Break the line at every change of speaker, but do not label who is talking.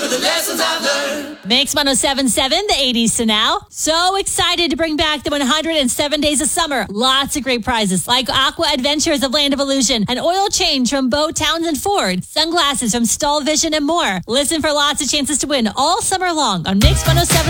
for the lessons I've learned.
Mix 107.7, the 80s to now. So excited to bring back the 107 Days of Summer. Lots of great prizes like Aqua Adventures of Land of Illusion, an oil change from Bo Townsend Ford, sunglasses from Stall Vision, and more. Listen for lots of chances to win all summer long on Mix 107.